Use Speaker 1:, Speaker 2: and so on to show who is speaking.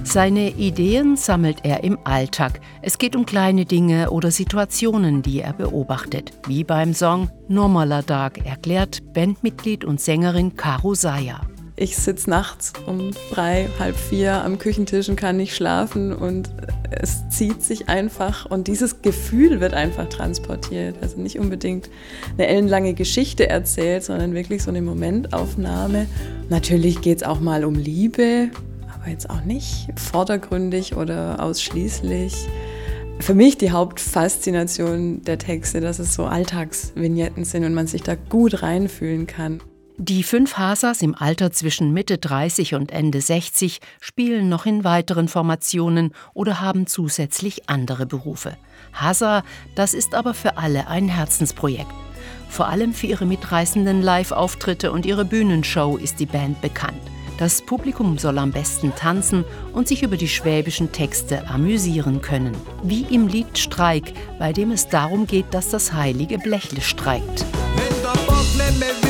Speaker 1: Seine Ideen sammelt er im Alltag. Es geht um kleine Dinge oder Situationen, die er beobachtet. Wie beim Song Normaler Tag, erklärt Bandmitglied und Sängerin Caro Sayer.
Speaker 2: Ich sitze nachts um 3, halb 4 am Küchentisch und kann nicht schlafen und es zieht sich einfach und dieses Gefühl wird einfach transportiert. Also nicht unbedingt eine ellenlange Geschichte erzählt, sondern wirklich so eine Momentaufnahme. Natürlich geht es auch mal um Liebe, aber jetzt auch nicht vordergründig oder ausschließlich. Für mich die Hauptfaszination der Texte, dass es so Alltagsvignetten sind und man sich da gut reinfühlen kann.
Speaker 1: Die 5 Hasas im Alter zwischen Mitte 30 und Ende 60 spielen noch in weiteren Formationen oder haben zusätzlich andere Berufe. Hasa, das ist aber für alle ein Herzensprojekt. Vor allem für ihre mitreißenden Live-Auftritte und ihre Bühnenshow ist die Band bekannt. Das Publikum soll am besten tanzen und sich über die schwäbischen Texte amüsieren können. Wie im Lied Streik, bei dem es darum geht, dass das heilige Blechle streikt.
Speaker 3: Wenn der Bock nicht mehr